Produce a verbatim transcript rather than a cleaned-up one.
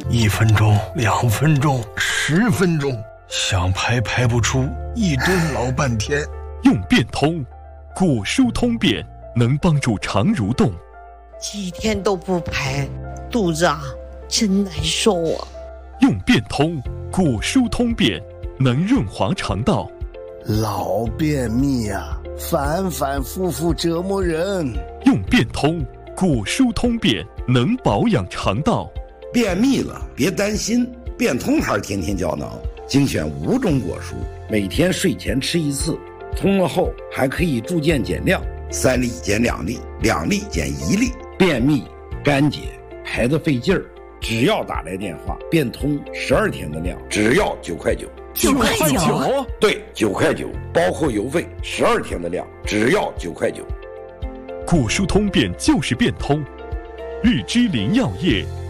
一分钟、两分钟、十分钟，想排排不出，一顿老半天。 用变通，果蔬通便能帮助肠蠕动。 几天都不排，肚子啊真难受啊。 用变通，果蔬通便能润滑肠道。 老便秘啊，反反复复折磨人。 用变通，果蔬通便能保养肠道。 便秘了别担心，变通牌天天胶囊精选五种果蔬，每天睡前吃一次，通了后还可以逐渐减量，三粒减两粒，两粒减一粒。便秘干结排得费劲儿，只要打来电话，变通十二天的量只要九块九。 九块九？ 对，九块九，包括邮费，十二天的量只要九块九。 果蔬通便就是变通，日之林药业